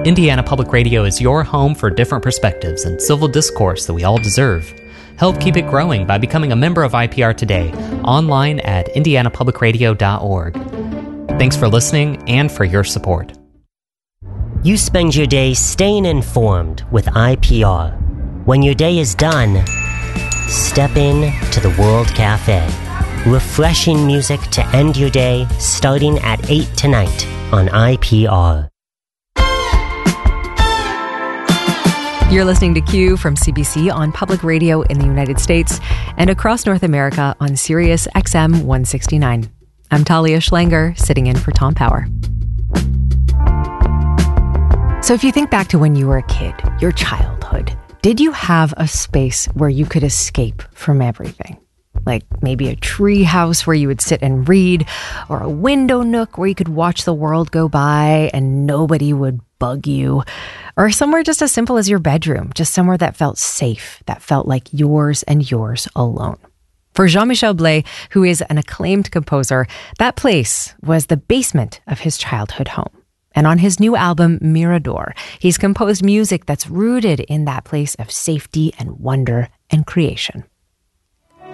Indiana Public Radio is your home for different perspectives and civil discourse that we all deserve. Help keep it growing by becoming a member of IPR today, online at indianapublicradio.org. Thanks for listening and for your support. You spend your day staying informed with IPR. When your day is done, step in to the World Cafe. Refreshing music to end your day starting at 8 tonight on IPR. You're listening to Q from CBC on public radio in the United States and across North America on Sirius XM 169. I'm Talia Schlanger, sitting in for Tom Power. So if you think back to when you were a kid, your childhood, did you have a space where you could escape from everything? Like maybe a tree house where you would sit and read, or a window nook where you could watch the world go by and nobody would bug you, or somewhere just as simple as your bedroom, just somewhere that felt safe, that felt like yours and yours alone. For Jean-Michel Blais, who is an acclaimed composer, that place was the basement of his childhood home. And on his new album, Mirador, he's composed music that's rooted in that place of safety and wonder and creation.